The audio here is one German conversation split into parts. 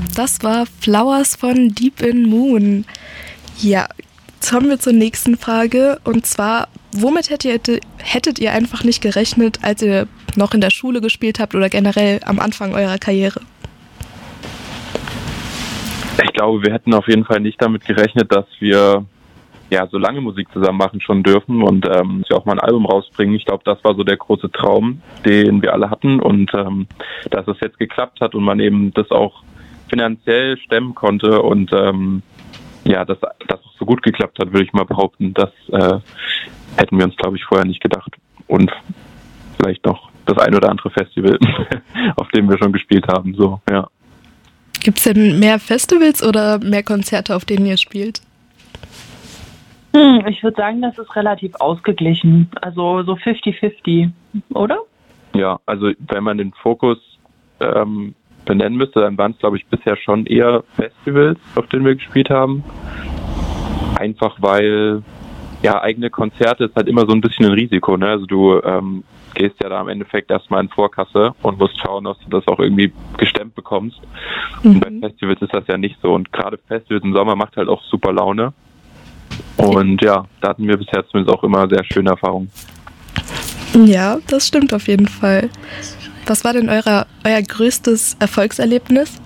Das war Flowers von Deep in Moon. Ja, jetzt kommen wir zur nächsten Frage. Und zwar, womit hättet ihr einfach nicht gerechnet, als ihr noch in der Schule gespielt habt oder generell am Anfang eurer Karriere? Ich glaube, wir hätten auf jeden Fall nicht damit gerechnet, dass wir so lange Musik zusammen machen schon dürfen und dass wir auch mal ein Album rausbringen. Ich glaube, das war so der große Traum, den wir alle hatten, und dass es jetzt geklappt hat und man eben das auch finanziell stemmen konnte und dass das so gut geklappt hat, würde ich mal behaupten, das hätten wir uns, glaube ich, vorher nicht gedacht. Und vielleicht noch das ein oder andere Festival, auf dem wir schon gespielt haben. So, ja. Gibt es denn mehr Festivals oder mehr Konzerte, auf denen ihr spielt? Ich würde sagen, das ist relativ ausgeglichen. Also so 50-50, oder? Ja, also wenn man den Fokus benennen müsste, dann waren es, glaube ich, bisher schon eher Festivals, auf denen wir gespielt haben. Einfach weil eigene Konzerte ist halt immer so ein bisschen ein Risiko, ne? Also du gehst ja da im Endeffekt erstmal in Vorkasse und musst schauen, dass du das auch irgendwie gestemmt bekommst. Und bei Festivals ist das ja nicht so. Und gerade Festivals im Sommer macht halt auch super Laune. Und da hatten wir bisher zumindest auch immer sehr schöne Erfahrungen. Ja, das stimmt auf jeden Fall. Was war denn euer größtes Erfolgserlebnis?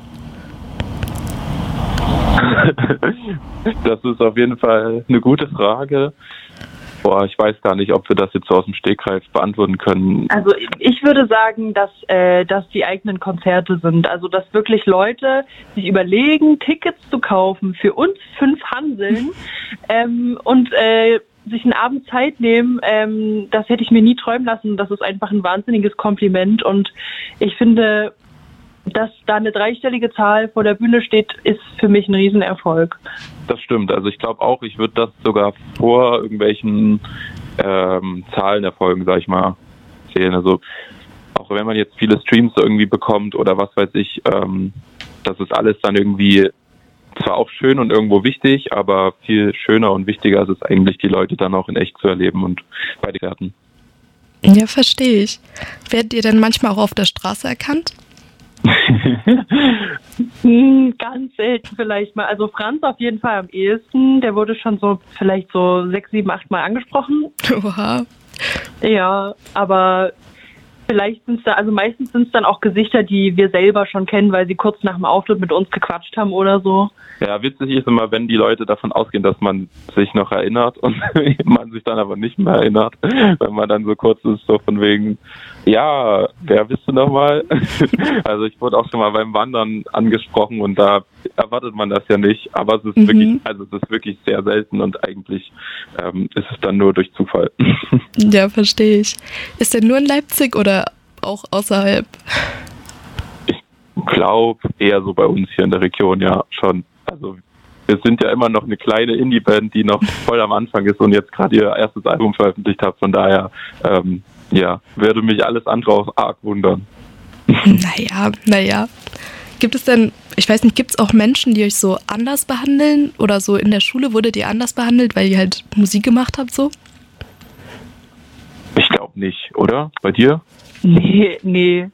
Das ist auf jeden Fall eine gute Frage. Ich weiß gar nicht, ob wir das jetzt so aus dem Stegreif beantworten können. Also ich würde sagen, dass die eigenen Konzerte sind. Also dass wirklich Leute sich überlegen, Tickets zu kaufen für uns 5 Hanseln und sich einen Abend Zeit nehmen. Das hätte ich mir nie träumen lassen. Das ist einfach ein wahnsinniges Kompliment. Und ich finde, dass da eine 3-stellige Zahl vor der Bühne steht, ist für mich ein Riesenerfolg. Das stimmt. Also ich glaube auch, ich würde das sogar vor irgendwelchen Zahlenerfolgen, sag ich mal, zählen. Also auch wenn man jetzt viele Streams irgendwie bekommt oder was weiß ich, das ist alles dann irgendwie zwar auch schön und irgendwo wichtig, aber viel schöner und wichtiger ist es eigentlich, die Leute dann auch in echt zu erleben und bei den Konzerten. Ja, verstehe ich. Werdet ihr denn manchmal auch auf der Straße erkannt? Ganz selten vielleicht mal. Also Franz auf jeden Fall am ehesten. Der wurde schon vielleicht 6, 7, 8 Mal angesprochen. Oha. Ja, aber vielleicht meistens sind es dann auch Gesichter, die wir selber schon kennen, weil sie kurz nach dem Auftritt mit uns gequatscht haben oder so. Ja, witzig ist immer, wenn die Leute davon ausgehen, dass man sich noch erinnert und man sich dann aber nicht mehr erinnert, wenn man dann so kurz ist, so von wegen, ja, wer bist du nochmal? Also ich wurde auch schon mal beim Wandern angesprochen und da erwartet man das ja nicht, aber es ist wirklich sehr selten und eigentlich ist es dann nur durch Zufall. Ja, verstehe ich. Ist der nur in Leipzig oder auch außerhalb? Ich glaube eher so bei uns hier in der Region, ja, schon. Also wir sind ja immer noch eine kleine Indie-Band, die noch voll am Anfang ist und jetzt gerade ihr erstes Album veröffentlicht hat. Von daher, würde mich alles andere auch arg wundern. Naja. Gibt es denn, ich weiß nicht, gibt es auch Menschen, die euch so anders behandeln? Oder so in der Schule wurdet ihr anders behandelt, weil ihr halt Musik gemacht habt so? Ich glaube nicht, oder? Bei dir? Nee.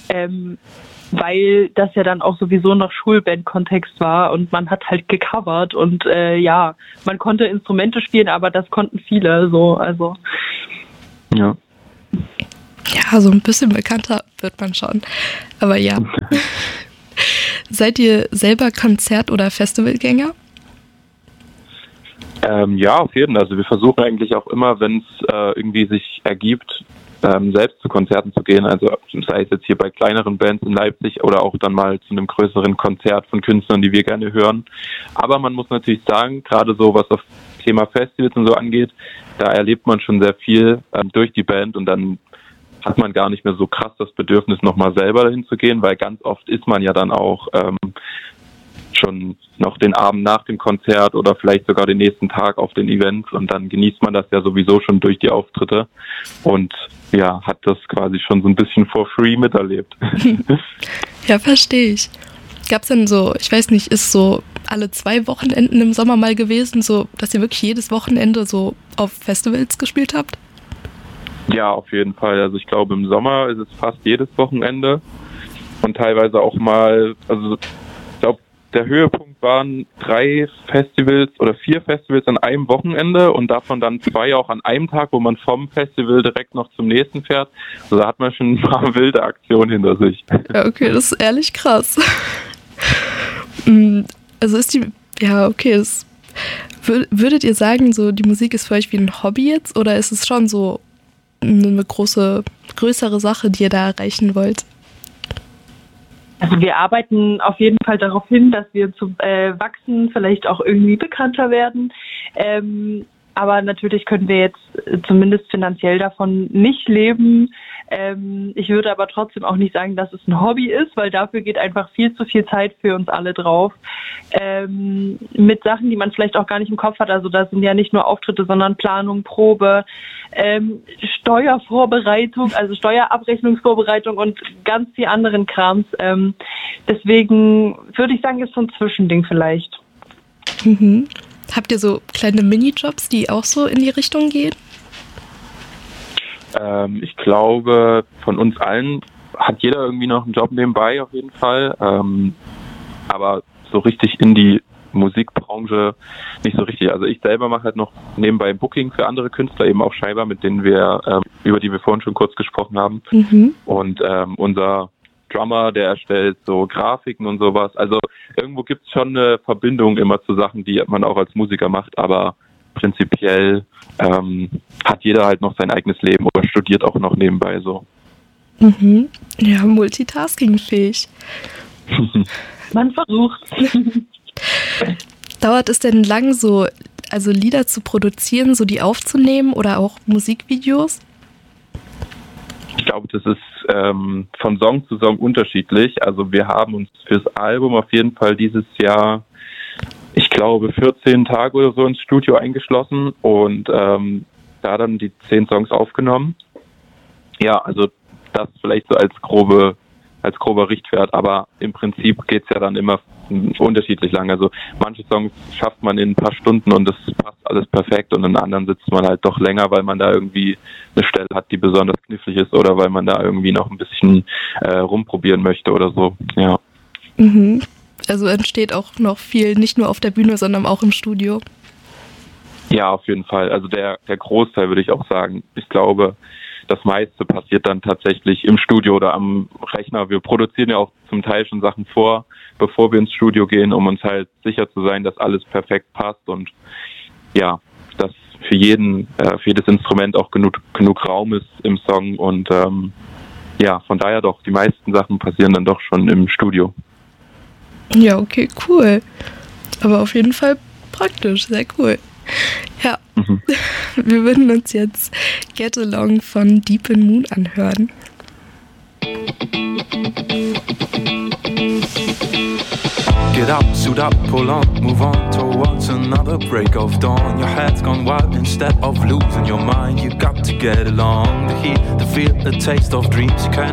Weil das ja dann auch sowieso noch Schulband-Kontext war und man hat halt gecovert und man konnte Instrumente spielen, aber das konnten viele so, also. Ja. Ja, so ein bisschen bekannter wird man schon, aber ja. Seid ihr selber Konzert- oder Festivalgänger? Ja, auf jeden Fall. Also wir versuchen eigentlich auch immer, wenn es irgendwie sich ergibt, selbst zu Konzerten zu gehen, also sei es jetzt hier bei kleineren Bands in Leipzig oder auch dann mal zu einem größeren Konzert von Künstlern, die wir gerne hören. Aber man muss natürlich sagen, gerade so was auf Thema Festivals und so angeht, da erlebt man schon sehr viel durch die Band und dann hat man gar nicht mehr so krass das Bedürfnis, nochmal selber dahin zu gehen, weil ganz oft ist man ja dann auch schon noch den Abend nach dem Konzert oder vielleicht sogar den nächsten Tag auf den Events und dann genießt man das ja sowieso schon durch die Auftritte und hat das quasi schon so ein bisschen for free miterlebt. Ja, verstehe ich. Gab es denn so, ich weiß nicht, ist so alle 2 Wochenenden im Sommer mal gewesen, so dass ihr wirklich jedes Wochenende so auf Festivals gespielt habt? Ja, auf jeden Fall. Also ich glaube, im Sommer ist es fast jedes Wochenende und teilweise auch mal, also ich glaube, der Höhepunkt waren 3 Festivals oder 4 Festivals an einem Wochenende und davon dann 2 auch an einem Tag, wo man vom Festival direkt noch zum nächsten fährt. Also da hat man schon ein paar wilde Aktionen hinter sich. Ja, okay, das ist ehrlich krass. Also würdet ihr sagen, so die Musik ist für euch wie ein Hobby jetzt oder ist es schon so eine größere Sache, die ihr da erreichen wollt? Also wir arbeiten auf jeden Fall darauf hin, dass wir wachsen, vielleicht auch irgendwie bekannter werden. Aber natürlich können wir jetzt zumindest finanziell davon nicht leben. Ich würde aber trotzdem auch nicht sagen, dass es ein Hobby ist, weil dafür geht einfach viel zu viel Zeit für uns alle drauf. Mit Sachen, die man vielleicht auch gar nicht im Kopf hat. Also da sind ja nicht nur Auftritte, sondern Planung, Probe, Steuervorbereitung, also Steuerabrechnungsvorbereitung und ganz viel anderen Krams. Deswegen würde ich sagen, ist so ein Zwischending vielleicht. Mhm. Habt ihr so kleine Minijobs, die auch so in die Richtung gehen? Ich glaube, von uns allen hat jeder irgendwie noch einen Job nebenbei auf jeden Fall. Aber so richtig in die Musikbranche nicht so richtig. Also ich selber mache halt noch nebenbei Booking für andere Künstler, eben auch Scheiber, mit denen wir, über die wir vorhin schon kurz gesprochen haben. Mhm. Und unser Drummer, der erstellt so Grafiken und sowas. Also irgendwo gibt es schon eine Verbindung immer zu Sachen, die man auch als Musiker macht, aber prinzipiell hat jeder halt noch sein eigenes Leben oder studiert auch noch nebenbei so. Mhm. Ja, multitaskingfähig. Man versucht. Dauert es denn lang, also Lieder zu produzieren, so die aufzunehmen oder auch Musikvideos? Ich glaube, das ist von Song zu Song unterschiedlich. Also wir haben uns fürs Album auf jeden Fall dieses Jahr, ich glaube, 14 Tage oder so ins Studio eingeschlossen und da dann die 10 Songs aufgenommen. Ja, also das vielleicht so als grober Richtwert, aber im Prinzip geht's ja dann immer unterschiedlich lang. Also manche Songs schafft man in ein paar Stunden und das passt alles perfekt und in anderen sitzt man halt doch länger, weil man da irgendwie eine Stelle hat, die besonders knifflig ist oder weil man da irgendwie noch ein bisschen rumprobieren möchte oder so, ja. Mhm. Also entsteht auch noch viel, nicht nur auf der Bühne, sondern auch im Studio. Ja, auf jeden Fall. Also der Großteil würde ich auch sagen. Ich glaube, das meiste passiert dann tatsächlich im Studio oder am Rechner. Wir produzieren ja auch zum Teil schon Sachen vor, bevor wir ins Studio gehen, um uns halt sicher zu sein, dass alles perfekt passt und ja, dass für jedes Instrument auch genug Raum ist im Song und ja, von daher doch, die meisten Sachen passieren dann doch schon im Studio. Ja, okay, cool. Aber auf jeden Fall praktisch, sehr cool. Ja, Wir würden uns jetzt Get Along von Deep in Moon anhören. Get up, suit up, pull on, move on towards another break of dawn. Your head's gone wild instead of losing your mind. You got to get along, the heat, the feel, the taste of dreams. You can